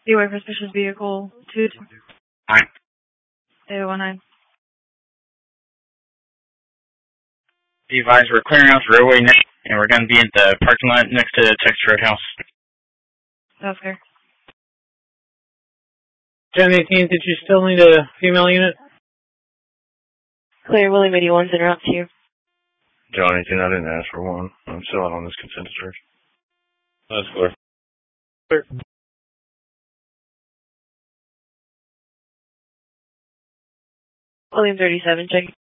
Beware for suspicious vehicle 819. Be advised, we're clearing out the roadway next, and we're going to be at the parking lot next to Texas Roadhouse. That's fair. 1018, did you still need a female unit? Clear, William 81's en route to you. John 18, I didn't ask for one. I'm still out on this consent search. That's clear. Clear. William 37, check.